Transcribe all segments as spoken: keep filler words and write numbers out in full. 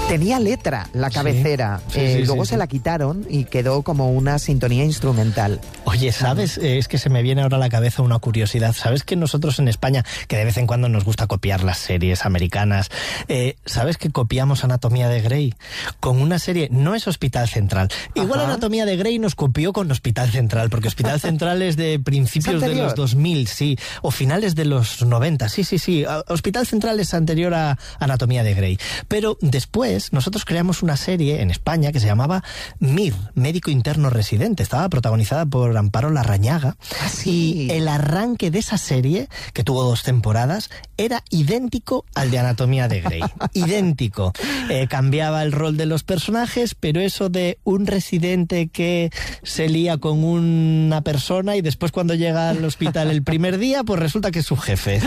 Tenía letra la cabecera, sí, sí, eh, sí, luego sí, se sí. la quitaron y quedó como una sintonía instrumental. Oye, ¿sabes? Eh, es que se me viene ahora a la cabeza una curiosidad. ¿Sabes que nosotros en España, que de vez en cuando nos gusta copiar las series americanas, eh, ¿sabes que copiamos Anatomía de Grey? Con una serie, no es Hospital Central. Igual Ajá. Anatomía de Grey nos copió con Hospital Central, porque Hospital Central es de principios de los dos mil, sí, o finales de los noventa, sí, sí, sí. Hospital Central es anterior a Anatomía de Grey. Pero después nosotros creamos una serie en España que se llamaba M I R, Médico Interno Residente. Estaba protagonizada por Amparo Larrañaga. ¿Ah, sí? Y el arranque de esa serie, que tuvo dos temporadas, era idéntico al de Anatomía de Grey. Idéntico. Eh, cambiaba el rol de los personajes, pero eso de un residente que se lía con una persona y después cuando llega al hospital el primer día, pues resulta que es su jefe.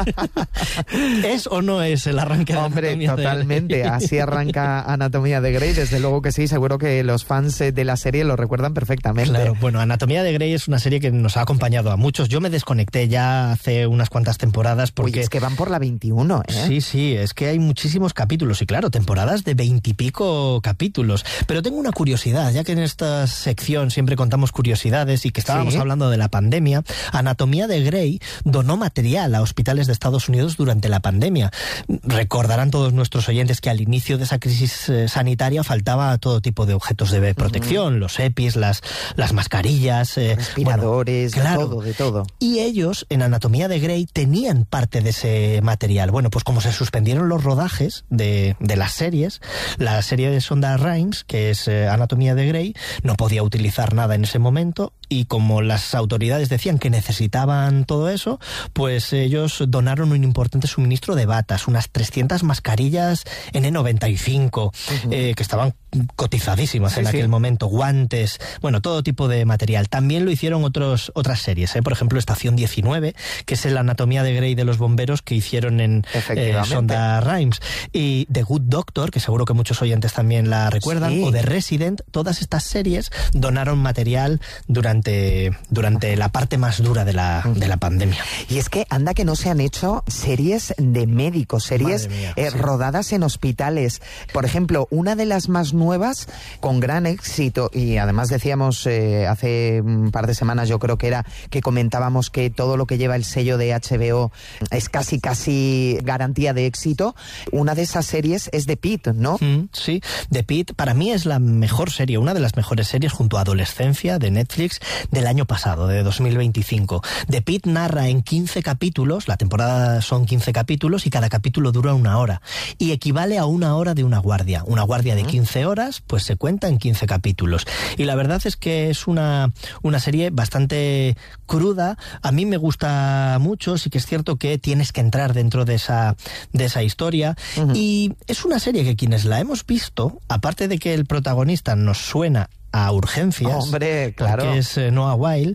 ¿Es o no es el arranque de Hombre, Anatomía totalmente. de Grey? Así arranca Anatomía de Grey, desde luego que sí, seguro que los fans de la serie lo recuerdan perfectamente. Claro, bueno, Anatomía de Grey es una serie que nos ha acompañado a muchos. Yo me desconecté ya hace unas cuantas temporadas porque... Oye, es que van por la veintiuno, ¿eh? Sí, sí, es que hay muchísimos capítulos y claro, temporadas de veintipico capítulos. Pero tengo una curiosidad, ya que en esta sección siempre contamos curiosidades y que estábamos ¿Sí? hablando de la pandemia, Anatomía de Grey donó material a hospitales de Estados Unidos durante la pandemia. Recordarán todos nuestros oyentes que al inicio de esa crisis eh, sanitaria faltaba todo tipo de objetos de protección, uh-huh. los EPIs, las, las mascarillas, eh, respiradores, bueno, claro. de todo, de todo. Y ellos, en Anatomía de Grey, tenían parte de ese material. Bueno, pues como se suspendieron los rodajes de, de las series, la serie de Shonda Rhimes, que es eh, Anatomía de Grey, no podía utilizar nada en ese momento y como las autoridades decían que necesitaban todo eso, pues ellos donaron un importante suministro de batas, unas trescientas mascarillas ene noventa y cinco, uh-huh. eh, que estaban cotizadísimas sí, en aquel sí. momento, guantes, bueno, todo tipo de material. También lo hicieron otros, otras series, ¿eh? Por ejemplo, Estación diecinueve, que es la Anatomía de Grey de los bomberos que hicieron en eh, Shonda Rhimes. Y The Good Doctor, que seguro que muchos oyentes también la recuerdan, sí. o The Resident, todas estas series donaron material durante, durante la parte más dura de la, de la pandemia. Y es que anda que no se han hecho series de médicos, series mía, eh, sí. rodadas en hospitales. Por ejemplo, una de las más nuevas, con gran éxito, y además decíamos eh, hace un par de semanas, yo creo que era, que comentábamos que todo lo que lleva el sello de H B O es casi, casi garantía de éxito. Una de esas series es The Pitt, ¿no? Mm, sí, The Pitt para mí es la mejor serie, una de las mejores series junto a Adolescencia de Netflix del año pasado, de dos mil veinticinco. The Pitt narra en quince capítulos, la temporada son quince capítulos y cada capítulo dura una hora. Y equivale a una hora de una guardia. Una guardia de quince horas, pues se cuenta en quince capítulos. Y la verdad es que es una, una serie bastante cruda. A mí me gusta mucho, sí que es cierto que tienes que entrar dentro de esa, de esa historia. Uh-huh. Y es una serie que quienes la hemos visto, aparte de que el protagonista nos suena a Urgencias, hombre, claro, que es eh, Noah Wyle,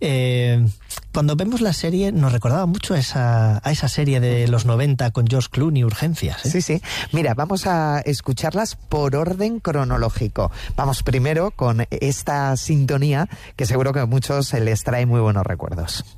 eh, cuando vemos la serie nos recordaba mucho a esa, a esa serie de los noventa con George Clooney, Urgencias, ¿eh? Sí, sí. Mira, vamos a escucharlas por orden cronológico. Vamos primero con esta sintonía que seguro que a muchos les trae muy buenos recuerdos.